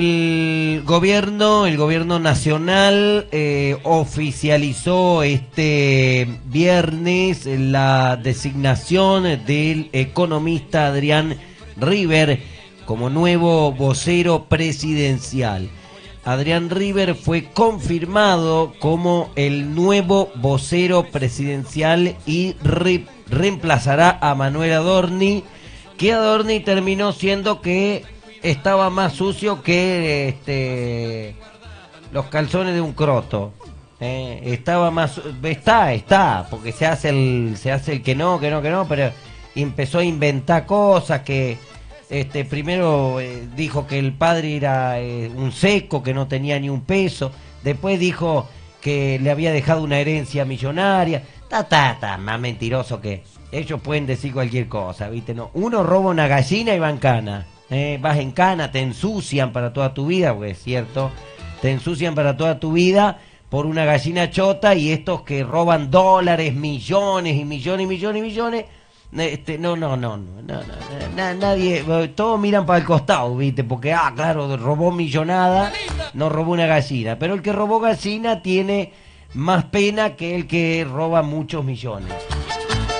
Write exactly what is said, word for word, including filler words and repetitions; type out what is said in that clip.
El gobierno, el gobierno nacional eh, oficializó este viernes la designación del economista Adrián Rivers como nuevo vocero presidencial. Adrián Rivers fue confirmado como el nuevo vocero presidencial y re reemplazará a Manuel Adorni, que Adorni terminó siendo que estaba más sucio que este los calzones de un croto. Eh, estaba más está, está, porque se hace el se hace el que no, que no, que no, pero empezó a inventar cosas que este primero eh, dijo que el padre era eh, un seco, que no tenía ni un peso, después dijo que le había dejado una herencia millonaria. Ta ta ta, más mentiroso que ellos pueden decir cualquier cosa, ¿viste? No, uno roba una gallina y va en cana. Eh, vas en cana, te ensucian para toda tu vida, porque es cierto, te ensucian para toda tu vida por una gallina chota, y estos que roban dólares, millones y millones y millones y millones, este, no, no, no, no, no, no na, nadie, todos miran para el costado, ¿viste? Porque, ah, claro, robó millonada, no robó una gallina, pero el que robó gallina tiene más pena que el que roba muchos millones.